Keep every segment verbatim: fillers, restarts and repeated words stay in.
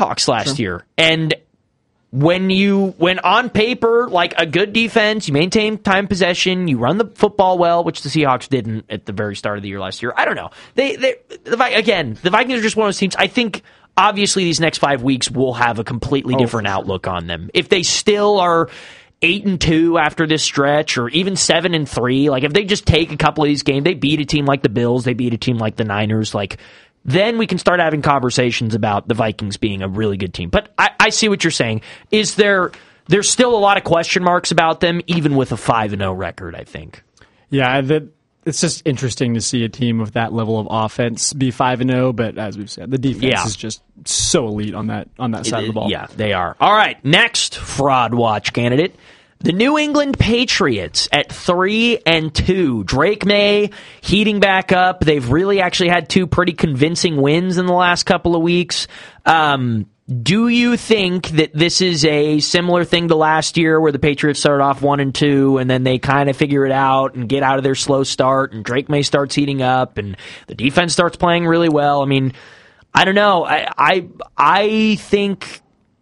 Seahawks last Sure. year. And when you, when on paper, like a good defense, you maintain time possession, you run the football well, which the Seahawks didn't at the very start of the year last year. I don't know. They, they, the, again, the Vikings are just one of those teams. I think obviously these next five weeks will have a completely Oh, different for sure. outlook on them. If they still are eight and two after this stretch, or even seven and three, like if they just take a couple of these games, they beat a team like the Bills, they beat a team like the Niners, like then we can start having conversations about the Vikings being a really good team. But I, I see what you're saying. Is there there's still a lot of question marks about them, even with a five and oh record, I think. Yeah, that it's just interesting to see a team with that level of offense be five and oh, but as we've said, the defense Yeah. is just so elite on that on that side of the ball. Yeah, they are. All right, next fraud watch candidate. The New England Patriots at three and two. Drake May heating back up. They've really actually had two pretty convincing wins in the last couple of weeks. Um, do you think that this is a similar thing to last year, where the Patriots started off one and two, and then they kind of figure it out and get out of their slow start, and Drake May starts heating up, and the defense starts playing really well? I mean, I don't know. I I, I think.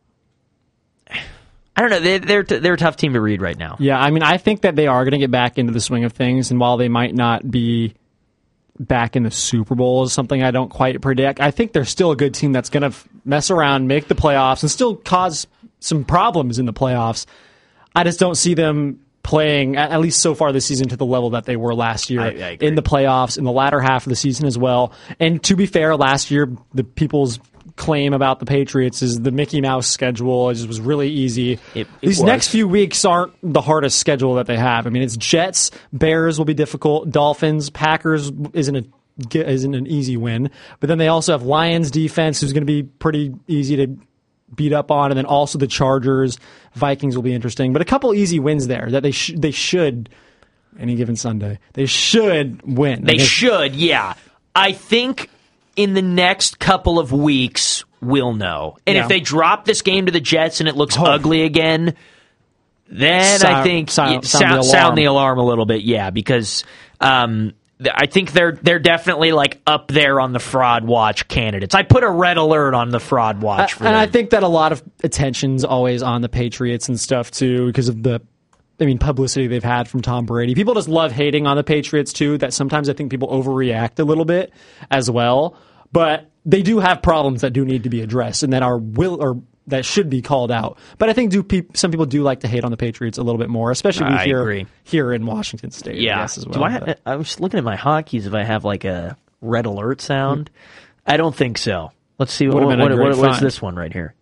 I don't know. They're, they're, they're a tough team to read right now. Yeah, I mean, I think that they are going to get back into the swing of things, and while they might not be back in the Super Bowl is something I don't quite predict, I think they're still a good team that's going to f- mess around, make the playoffs, and still cause some problems in the playoffs. I just don't see them playing, at at least so far this season, to the level that they were last year I- I agree. in the playoffs, in the latter half of the season as well. And to be fair, last year, the people's claim about the Patriots is the Mickey Mouse schedule. It just was really easy. It- it These was. next few weeks aren't the hardest schedule that they have. I mean, it's Jets, Bears will be difficult, Dolphins, Packers isn't a isn't an easy win, but then they also have Lions defense, who's going to be pretty easy to beat up on, and then also the Chargers, Vikings will be interesting. But a couple easy wins there that they sh- they should any given Sunday they should win. They I guess- should, yeah. I think in the next couple of weeks, we'll know. And Yeah. if they drop this game to the Jets and it looks Oh. ugly again, then I Sound- think sound- yeah, sound the sound, alarm. sound the alarm a little bit, yeah, because um, th- I think they're they're definitely like up there on the fraud watch candidates. I put a red alert on the fraud watch for and them. I think that a lot of attention's always on the Patriots and stuff too, because of the, I mean, publicity they've had from Tom Brady. People just love hating on the Patriots too. That sometimes I think people overreact a little bit as well. But they do have problems that do need to be addressed and that are will or that should be called out. But I think do peop, some people do like to hate on the Patriots a little bit more, especially we I here agree. here in Washington State. I yeah. guess, as well. Do I, But- ha- I was looking at my hotkeys if I have like a red alert sound. I don't think so. Let's see. What, Would've what, been a what, great what is find. this one right here?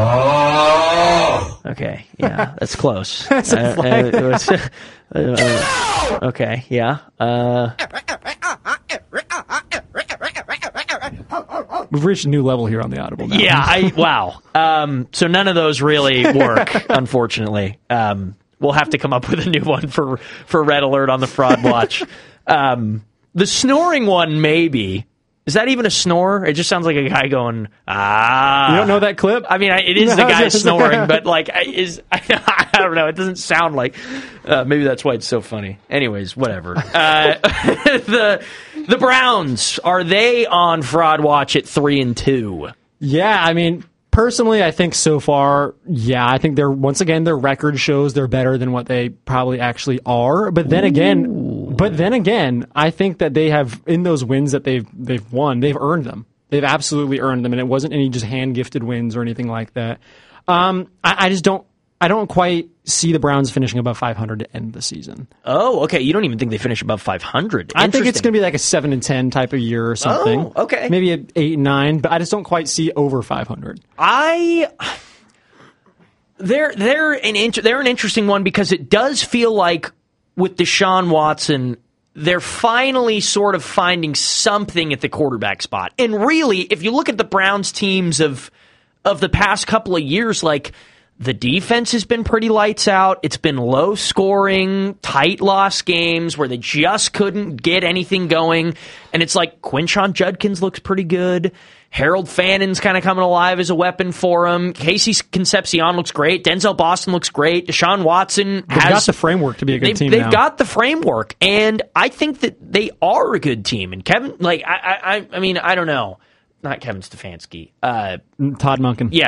Okay, yeah, that's close. That's a Uh, flag. uh, it was- uh, okay, yeah. Uh, We've reached a new level here on the Audible now. yeah, I wow. Um, so none of those really work, unfortunately. Um, we'll have to come up with a new one for for red alert on the fraud watch. Um, the snoring one, maybe. Is that even a snore? It just sounds like a guy going, ah. You don't know that clip? I mean, I, it is the guy snoring, but like, I- is I, I don't know. It doesn't sound like. Uh, maybe that's why it's so funny. Anyways, whatever. Uh, the the Browns, are they on fraud watch at three and two? Yeah, I mean, personally, I think so far, yeah, I think they're once again their record shows they're better than what they probably actually are. But then again, but then again, I think that they have in those wins that they've they've won, they've earned them. They've absolutely earned them, and it wasn't any just hand gifted wins or anything like that. Um, I, I just don't. I don't quite see the Browns finishing above five hundred to end the season. Oh, okay. You don't even think they finish above five hundred. I think it's going to be like a seven and ten type of year or something. Oh, okay. Maybe an eight and nine, but I just don't quite see over five hundred. I they're they're an inter- they're an interesting one because it does feel like with Deshaun Watson, they're finally sort of finding something at the quarterback spot. And really, if you look at the Browns teams of of the past couple of years, like the defense has been pretty lights out. It's been low scoring, tight loss games where they just couldn't get anything going. And it's like Quinshon Judkins looks pretty good. Harold Fannon's kind of coming alive as a weapon for him. Casey Concepcion looks great. Denzel Boston looks great. Deshaun Watson They've has got the framework to be a good they've, team They've now. got the framework, and I think that they are a good team. And Kevin, like I, I, I mean, I don't know, not Kevin Stefanski. Uh, Todd Monken. yeah,